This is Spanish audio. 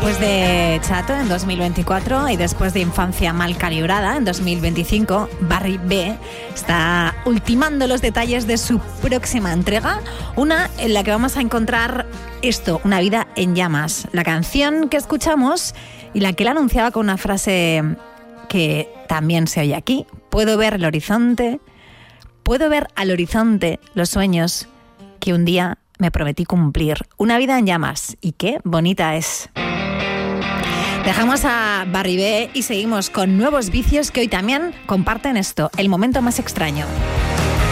Después de Chato en 2024 y después de Infancia mal calibrada en 2025, Barry B está ultimando los detalles de su próxima entrega, una en la que vamos a encontrar esto, Una vida en llamas, la canción que escuchamos y la que él anunciaba con una frase que también se oye aquí: puedo ver al horizonte los sueños que un día me prometí cumplir. Una vida en llamas, y qué bonita es. Dejamos a Barry B y seguimos con nuevos vicios que hoy también comparten esto, el momento más extraño.